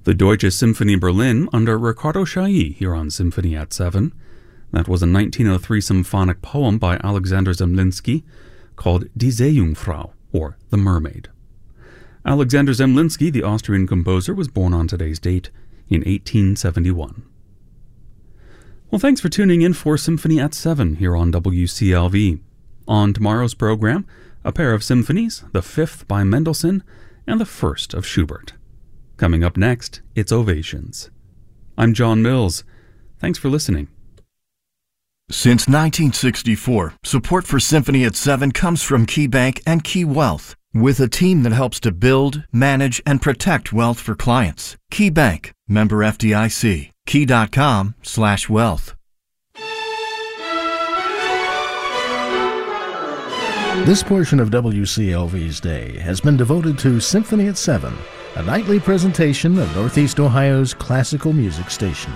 The Deutsche Symphonie Berlin under Riccardo Chailly here on Symphony at 7. That was a 1903 symphonic poem by Alexander Zemlinsky called Die Seejungfrau, or The Mermaid. Alexander Zemlinsky, the Austrian composer, was born on today's date in 1871. Well, thanks for tuning in for Symphony at 7 here on WCLV. On tomorrow's program, a pair of symphonies, the 5th by Mendelssohn and the 1st of Schubert. Coming up next, it's Ovations. I'm John Mills. Thanks for listening. Since 1964, support for Symphony at 7 comes from KeyBank and Key Wealth, with a team that helps to build, manage, and protect wealth for clients. KeyBank, member FDIC, key.com/wealth. This portion of WCLV's day has been devoted to Symphony at 7, a nightly presentation of Northeast Ohio's classical music station.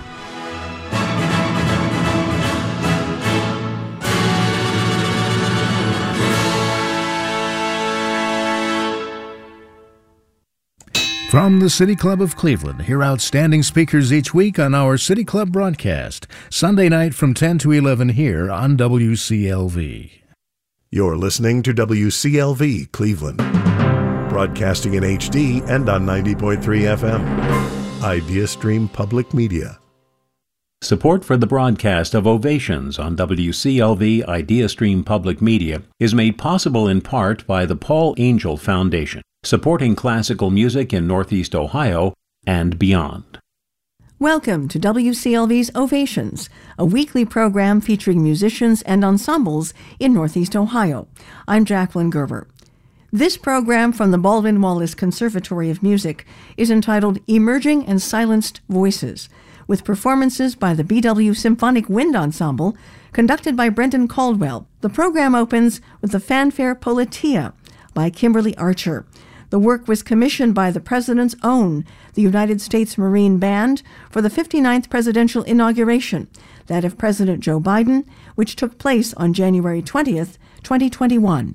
From the City Club of Cleveland, hear outstanding speakers each week on our City Club broadcast, Sunday night from 10 to 11 here on WCLV. You're listening to WCLV Cleveland, broadcasting in HD and on 90.3 FM. IdeaStream Public Media. Support for the broadcast of Ovations on WCLV IdeaStream Public Media is made possible in part by the Paul Angel Foundation, supporting classical music in Northeast Ohio and beyond. Welcome to WCLV's Ovations, a weekly program featuring musicians and ensembles in Northeast Ohio. I'm Jacqueline Gerber. This program from the Baldwin Wallace Conservatory of Music is entitled Emerging and Silenced Voices, with performances by the BW Symphonic Wind Ensemble, conducted by Brendan Caldwell. The program opens with the fanfare Politeia by Kimberly Archer. The work was commissioned by the President's Own, the United States Marine Band, for the 59th presidential inauguration, that of President Joe Biden, which took place on January 20th, 2021.